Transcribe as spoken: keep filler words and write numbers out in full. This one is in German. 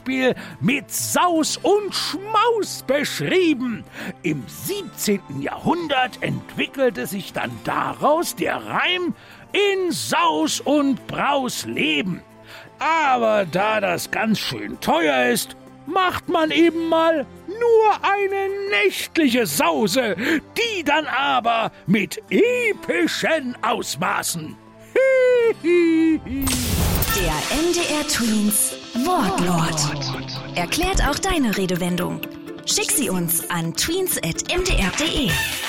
Beispiel mit Saus und Schmaus beschrieben. Im siebzehnten Jahrhundert entwickelte sich dann daraus der Reim in Saus und Braus leben. Aber da das ganz schön teuer ist, macht man eben mal nur eine nächtliche Sause, die dann aber mit epischen Ausmaßen. Der M D R Tweens Wortlord erklärt auch deine Redewendung. Schick sie uns an tweens at m d r punkt d e.